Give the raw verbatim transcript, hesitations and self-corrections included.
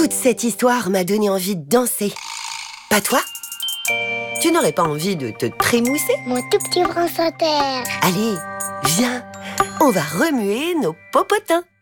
Toute cette histoire m'a donné envie de danser. Pas toi? Tu n'aurais pas envie de te trémousser? Mon tout petit France Inter. Allez, viens, on va remuer nos popotins.